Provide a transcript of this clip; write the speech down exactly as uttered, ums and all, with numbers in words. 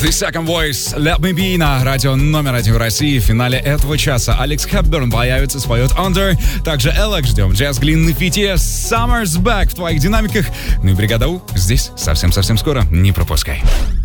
The Second Voice, Let Me Be на радио номер один в России. В финале этого часа Алекс Хепберн появится, споет Under. Также Элек ждем. Джаз Глин на фите. Summer's Back в твоих динамиках. Ну и бригада У здесь совсем-совсем скоро. Не пропускай.